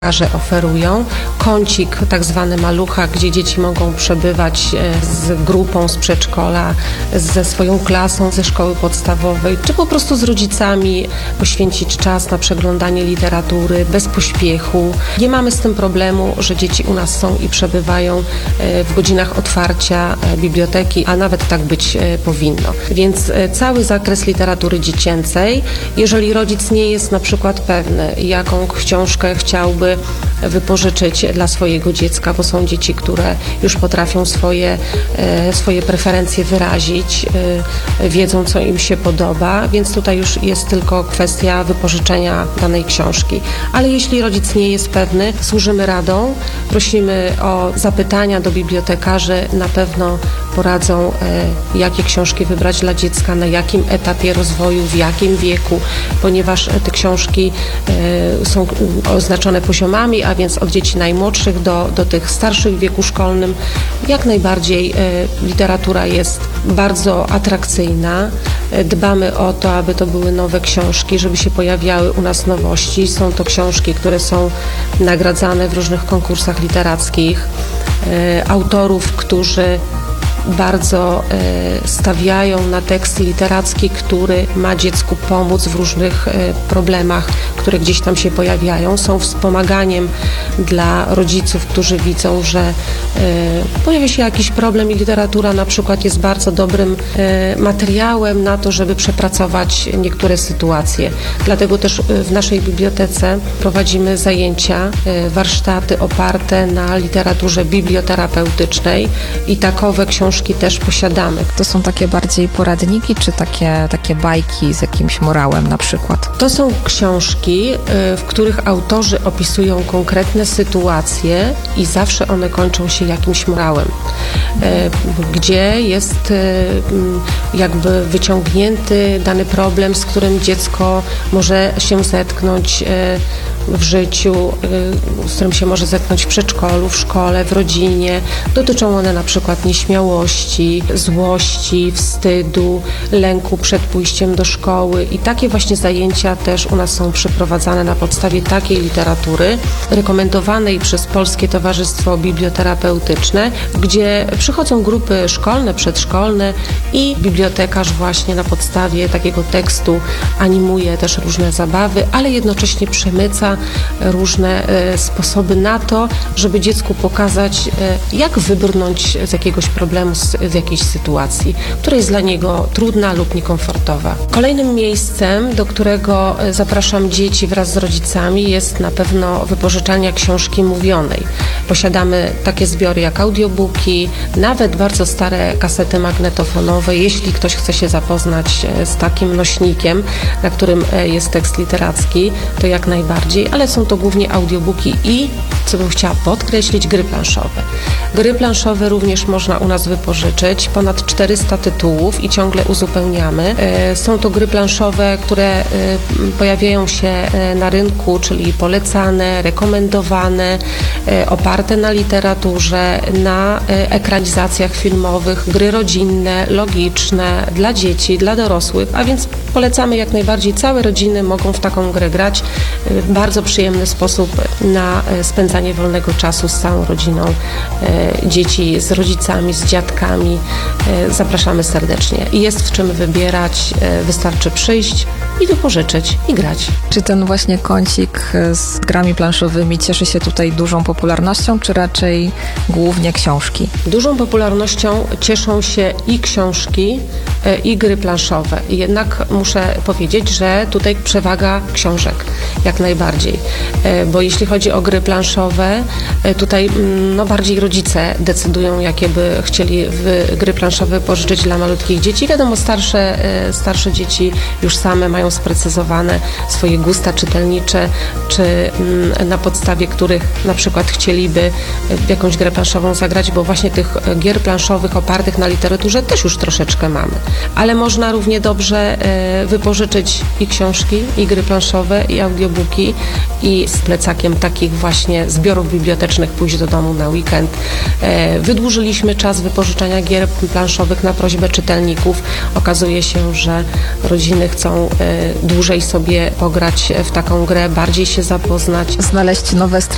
Oferują kącik, tak zwany malucha, gdzie dzieci mogą przebywać z grupą z przedszkola, ze swoją klasą ze szkoły podstawowej, czy po prostu z rodzicami, poświęcić czas na przeglądanie literatury bez pośpiechu. Nie mamy z tym problemu, że dzieci u nas są i przebywają w godzinach otwarcia biblioteki, a nawet tak być powinno. Więc cały zakres literatury dziecięcej, jeżeli rodzic nie jest na przykład pewny, jaką książkę chciałby wypożyczyć dla swojego dziecka, bo są dzieci, które już potrafią swoje preferencje wyrazić, wiedzą, co im się podoba, więc tutaj już jest tylko kwestia wypożyczenia danej książki. Ale jeśli rodzic nie jest pewny, służymy radą, prosimy o zapytania do bibliotekarzy, na pewno poradzą, jakie książki wybrać dla dziecka, na jakim etapie rozwoju, w jakim wieku, ponieważ te książki są oznaczone poziomami, a więc od dzieci najmłodszych do tych starszych w wieku szkolnym. Jak najbardziej literatura jest bardzo atrakcyjna. Dbamy o to, aby to były nowe książki, żeby się pojawiały u nas nowości. Są to książki, które są nagradzane w różnych konkursach literackich. Autorów, którzy bardzo stawiają na tekst literacki, który ma dziecku pomóc w różnych problemach, które gdzieś tam się pojawiają. Są wspomaganiem dla rodziców, którzy widzą, że pojawia się jakiś problem i literatura na przykład jest bardzo dobrym materiałem na to, żeby przepracować niektóre sytuacje. Dlatego też w naszej bibliotece prowadzimy zajęcia, warsztaty oparte na literaturze biblioterapeutycznej i takowe książki też posiadamy. To są takie bardziej poradniki, czy takie bajki z jakimś morałem na przykład? To są książki, w których autorzy opisują konkretne sytuacje i zawsze one kończą się jakimś morałem, gdzie jest jakby wyciągnięty dany problem, z którym dziecko może się zetknąć w życiu, z którym się może zetknąć w przedszkolu, w szkole, w rodzinie. Dotyczą one na przykład nieśmiałości, złości, wstydu, lęku przed pójściem do szkoły i takie właśnie zajęcia też u nas są przeprowadzane na podstawie takiej literatury rekomendowanej przez Polskie Towarzystwo Biblioterapeutyczne, gdzie przychodzą grupy szkolne, przedszkolne i bibliotekarz właśnie na podstawie takiego tekstu animuje też różne zabawy, ale jednocześnie przemyca różne sposoby na to, żeby dziecku pokazać, jak wybrnąć z jakiegoś problemu, z jakiejś sytuacji, która jest dla niego trudna lub niekomfortowa. Kolejnym miejscem, do którego zapraszam dzieci wraz z rodzicami, jest na pewno wypożyczalnia książki mówionej. Posiadamy takie zbiory jak audiobooki, nawet bardzo stare kasety magnetofonowe. Jeśli ktoś chce się zapoznać z takim nośnikiem, na którym jest tekst literacki, to jak najbardziej, ale są to głównie audiobooki i, co bym chciała podkreślić, gry planszowe. Gry planszowe również można u nas wypożyczyć, ponad 400 tytułów i ciągle uzupełniamy. Są to gry planszowe, które pojawiają się na rynku, czyli polecane, rekomendowane, oparte na literaturze, na ekranizacjach filmowych, gry rodzinne, logiczne, dla dzieci, dla dorosłych, a więc polecamy jak najbardziej. Całe rodziny mogą w taką grę grać. Bardzo przyjemny sposób na spędzanie wolnego czasu z całą rodziną, dzieci z rodzicami, z dziadkami. Zapraszamy serdecznie. I jest w czym wybierać, wystarczy przyjść i wypożyczyć i grać. Czy ten właśnie kącik z grami planszowymi cieszy się tutaj dużą popularnością, czy raczej głównie książki? Dużą popularnością cieszą się i książki, i gry planszowe. Jednak muszę powiedzieć, że tutaj przewaga książek jak najbardziej, bo jeśli chodzi o gry planszowe, tutaj bardziej rodzice decydują, jakie by chcieli gry planszowe pożyczyć dla malutkich dzieci. Wiadomo, starsze dzieci już same mają sprecyzowane swoje gusta czytelnicze, czy na podstawie których na przykład chcieliby jakąś grę planszową zagrać, bo właśnie tych gier planszowych opartych na literaturze też już troszeczkę mamy. Ale można równie dobrze wypożyczyć i książki, i gry planszowe, i audiobooki, i z plecakiem takich właśnie zbiorów bibliotecznych pójść do domu na weekend. Wydłużyliśmy czas wypożyczania gier planszowych na prośbę czytelników. Okazuje się, że rodziny chcą dłużej sobie pograć w taką grę, bardziej się zapoznać. Znaleźć nowe